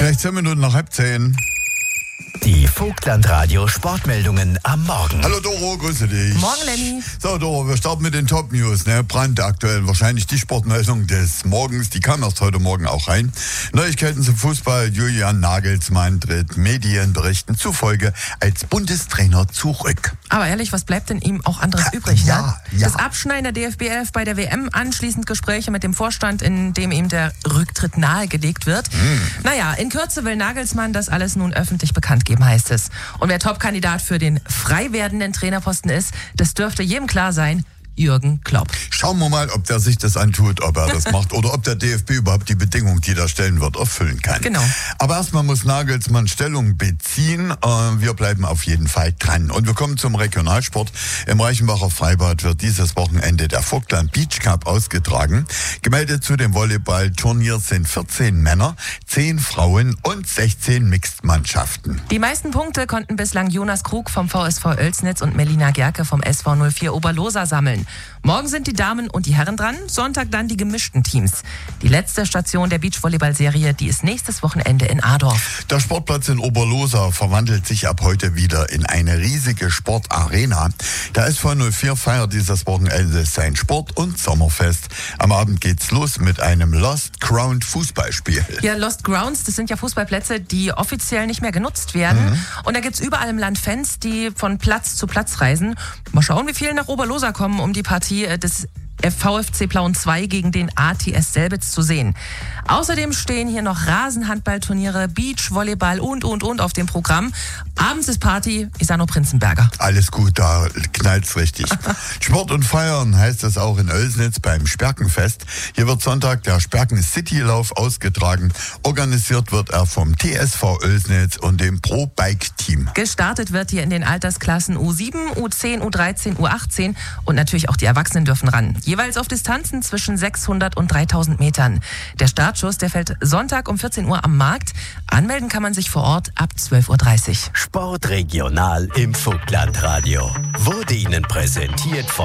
Gleich 10 Minuten nach 9:30. Die Vogtland-Radio Sportmeldungen am Morgen. Hallo Doro, grüße dich. Morgen, Lenny. So Doro, wir starten mit den Top-News. Brandaktuell wahrscheinlich die Sportmeldung des Morgens. Die kam erst heute Morgen auch rein. Neuigkeiten zum Fußball. Julian Nagelsmann tritt Medienberichten zufolge als Bundestrainer zurück. Aber ehrlich, was bleibt denn ihm auch anderes übrig? Ja. Das Abschneiden der DFB 11 bei der WM, anschließend Gespräche mit dem Vorstand, in dem ihm der Rücktritt nahegelegt wird. Naja, in Kürze will Nagelsmann das alles nun öffentlich bekannt geben, heißt es. Und wer Top-Kandidat für den frei werdenden Trainerposten ist, das dürfte jedem klar sein: Jürgen Klopp. Schauen wir mal, ob der sich das antut, ob er das macht oder ob der DFB überhaupt die Bedingungen, die er stellen wird, erfüllen kann. Genau. Aber erstmal muss Nagelsmann Stellung beziehen. Wir bleiben auf jeden Fall dran. Und wir kommen zum Regionalsport. Im Reichenbacher Freibad wird dieses Wochenende der Vogtland Beach Cup ausgetragen. Gemeldet zu dem Volleyballturnier sind 14 Männer, 10 Frauen und 16 Mixed-Mannschaften. Die meisten Punkte konnten bislang Jonas Krug vom VSV Oelsnitz und Melina Gerke vom SV 04 Oberlosa sammeln. Morgen sind die Damen und die Herren dran, Sonntag dann die gemischten Teams. Die letzte Station der Beachvolleyball-Serie, die ist nächstes Wochenende in Adorf. Der Sportplatz in Oberlosa verwandelt sich ab heute wieder in eine riesige Sportarena. Der SV 04 feiert dieses Wochenende sein Sport- und Sommerfest. Am Abend geht's los mit einem Lost Ground Fußballspiel. Ja, Lost Grounds, das sind ja Fußballplätze, die offiziell nicht mehr genutzt werden. Und da gibt's überall im Land Fans, die von Platz zu Platz reisen. Mal schauen, wie viele nach Oberlosa kommen, um die Partie des VfC Plauen 2 gegen den ATS Selbitz zu sehen. Außerdem stehen hier noch Rasenhandballturniere, Beachvolleyball und auf dem Programm. Abends ist Party, ich sage nur Prinzenberger. Alles gut, da knallt's richtig. Sport und Feiern heißt es auch in Oelsnitz beim Sperkenfest. Hier wird Sonntag der Sperken Citylauf ausgetragen. Organisiert wird er vom TSV Oelsnitz und dem Pro-Bike-Team. Gestartet wird hier in den Altersklassen U7, U10, U13, U18 und natürlich auch die Erwachsenen dürfen ran. Jeweils auf Distanzen zwischen 600 und 3000 Metern. Der Startschuss, der fällt Sonntag um 14 Uhr am Markt. Anmelden kann man sich vor Ort ab 12:30 Uhr. Sportregional im Vogtland-Radio. Wurde Ihnen präsentiert von